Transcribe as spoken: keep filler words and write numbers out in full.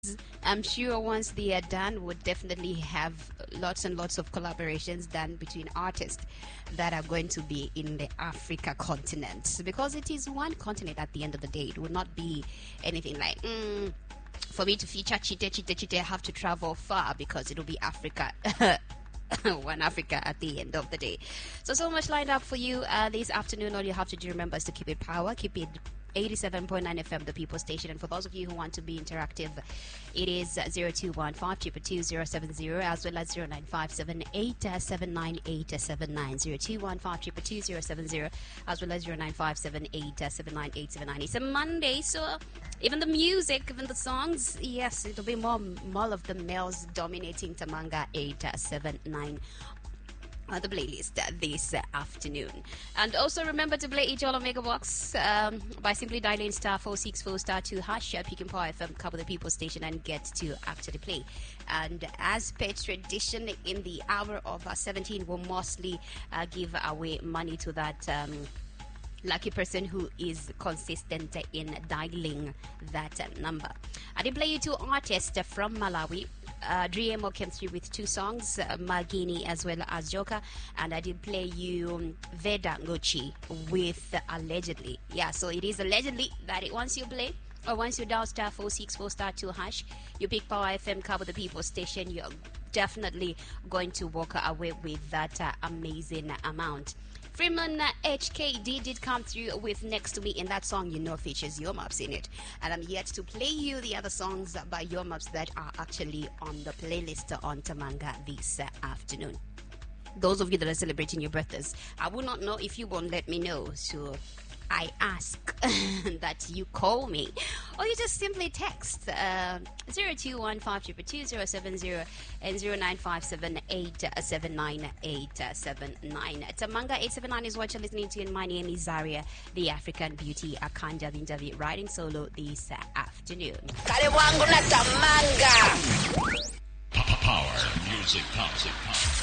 I'm sure once they are done, we'll definitely have lots and lots of collaborations done between artists that are going to be in the Africa continent, because it is one continent at the end of the day. It will not be anything like, mm, for me to feature Chite, Chite, Chite, I have to travel far because it'll be Africa. One Africa at the end of the day. So, so much lined up for you uh, this afternoon. All you have to do, remember, is to keep it power, keep it eighty-seven point nine F M, the People Station. And for those of you who want to be interactive, it is zero two one five two two zero seven zero, as well as zero nine five seven eight seven nine eight seven nine, zero two one five two two zero seven zero, as well as zero nine five seven eight seven nine eight seven nine. It's a Monday, so even the music, even the songs, yes, it'll be more, more of the males dominating Tamanga eight seven nine. Uh, the playlist uh, this uh, afternoon. And also remember to play each all on Mega Box um, by simply dialing star four six four star two hash uh, Pick and Power F M, cover the People Station, and get to actually play. And as per tradition, in the hour of uh, seventeen, we'll mostly uh, give away money to that um, lucky person who is consistent in dialing that uh, number. I did play you two artists from Malawi. Uh, Driemo came through with two songs, uh, Magini as well as Joker, and I did play you um, Veda Ngochi with uh, Allegedly. Yeah, so it is allegedly that it, once you play, or once you dial star four six four star two hash, you pick Power F M, cover the People Station, you're definitely going to walk away with that uh, amazing amount. Freeman uh, H K D did come through with Next to Me, and that song, you know, features Yomaps in it. And I'm yet to play you the other songs by Yomaps that are actually on the playlist on Tamanga this uh, afternoon. Those of you that are celebrating your birthdays, I will not know if you won't let me know. So I ask that you call me, or you just simply text uh, zero two one five two two zero seven zero and zero nine five seven eight seven nine eight seven nine. Tamanga eight seven nine is what you're listening to, and my name is Zaria, the African Beauty Akanja Vinjavi, riding solo this uh, afternoon. Power music, music, music.